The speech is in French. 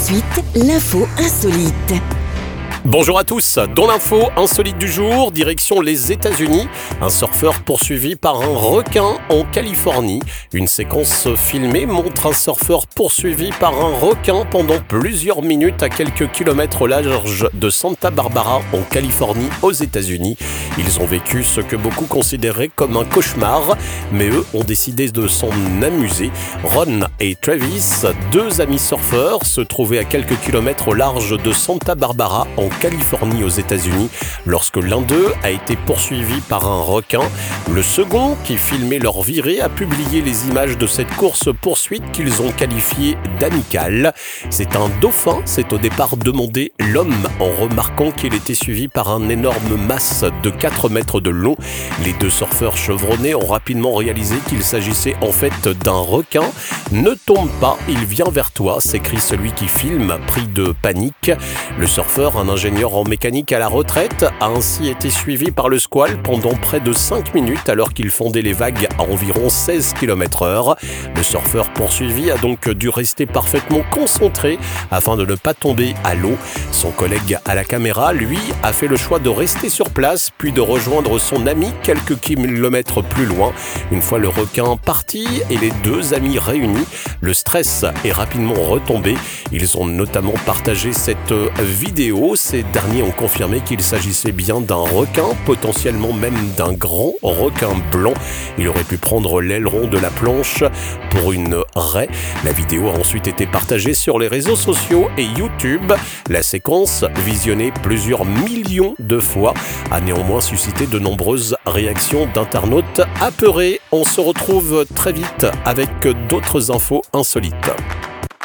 suite, l'info insolite. Bonjour à tous, dans l'info insolite du jour, direction les États-Unis, un surfeur poursuivi par un requin en Californie. Une séquence filmée montre un surfeur poursuivi par un requin pendant plusieurs minutes à quelques kilomètres au large de Santa Barbara en Californie aux États-Unis. Ils ont vécu ce que beaucoup considéraient comme un cauchemar, mais eux ont décidé de s'en amuser. Ron et Travis, deux amis surfeurs, se trouvaient à quelques kilomètres au large de Santa Barbara en Californie aux États-Unis lorsque l'un d'eux a été poursuivi par un requin. Le second, qui filmait leur virée, a publié les images de cette course-poursuite qu'ils ont qualifiée d'amicale. C'est un dauphin, s'est au départ demandé l'homme en remarquant qu'il était suivi par un énorme masse de 4 mètres de long. Les deux surfeurs chevronnés ont rapidement réalisé qu'il s'agissait en fait d'un requin. « Ne tombe pas, il vient vers toi », s'écrie celui qui filme, pris de panique. Le surfeur, un ingénieur en mécanique à la retraite, a ainsi été suivi par le squale pendant près de 5 minutes alors qu'il fondait les vagues à environ 16 km/h. Le surfeur poursuivi a donc dû rester parfaitement concentré afin de ne pas tomber à l'eau. Son collègue à la caméra, lui, a fait le choix de rester sur place puis de rejoindre son ami quelques kilomètres plus loin. Une fois le requin parti et les deux amis réunis, le stress est rapidement retombé. Ils ont notamment partagé cette vidéo. Ces derniers ont confirmé qu'il s'agissait bien d'un requin, potentiellement même d'un grand requin blanc. Il aurait pu prendre l'aileron de la planche pour une raie. La vidéo a ensuite été partagée sur les réseaux sociaux et YouTube. La séquence, visionnée plusieurs millions de fois, a néanmoins suscité de nombreuses réactions d'internautes apeurés. On se retrouve très vite avec d'autres infos insolites.